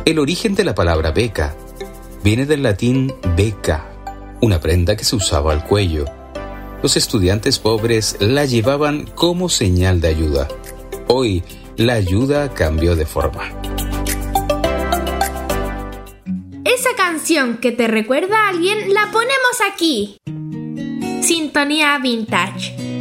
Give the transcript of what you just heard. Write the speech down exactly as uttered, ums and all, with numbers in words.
El origen de la palabra beca viene del latín becca, una prenda que se usaba al cuello. Los estudiantes pobres la llevaban como señal de ayuda. Hoy, la ayuda cambió de forma. Esa canción que te recuerda a alguien la ponemos aquí. Sintonía Vintage.